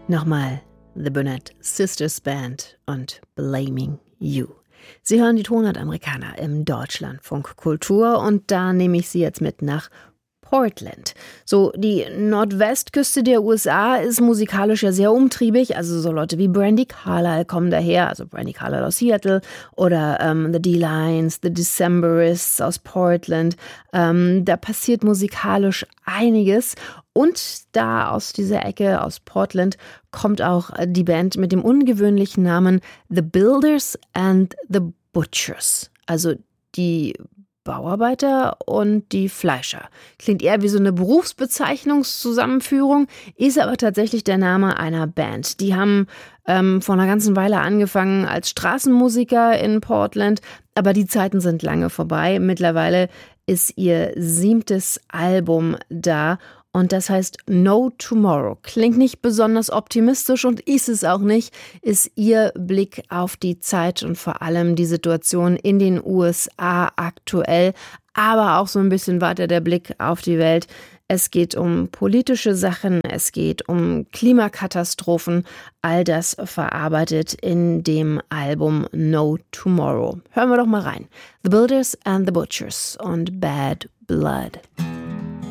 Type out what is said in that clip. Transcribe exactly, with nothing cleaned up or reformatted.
Nochmal The Burnett Sisters Band und Blaming You. Sie hören die Tonart-Amerikaner im Deutschlandfunk Kultur und da nehme ich Sie jetzt mit nach Portland. So, die Nordwestküste der U S A ist musikalisch ja sehr umtriebig, also so Leute wie Brandi Carlile kommen daher, also Brandi Carlile aus Seattle oder ähm, The D-Lines, The Decemberists aus Portland. Ähm, da passiert musikalisch einiges und da aus dieser Ecke, aus Portland, kommt auch die Band mit dem ungewöhnlichen Namen The Builders and the Butchers, also die Bauarbeiter und die Fleischer. Klingt eher wie so eine Berufsbezeichnungszusammenführung, ist aber tatsächlich der Name einer Band. Die haben ähm, vor einer ganzen Weile angefangen als Straßenmusiker in Portland, aber die Zeiten sind lange vorbei. Mittlerweile ist ihr siebtes Album da und das heißt No Tomorrow. Klingt nicht besonders optimistisch und ist es auch nicht, ist ihr Blick auf die Zeit und vor allem die Situation in den U S A aktuell, aber auch so ein bisschen weiter der Blick auf die Welt. Es geht um politische Sachen, es geht um Klimakatastrophen, all das verarbeitet in dem Album No Tomorrow. Hören wir doch mal rein. The Builders and the Butchers und Bad Blood.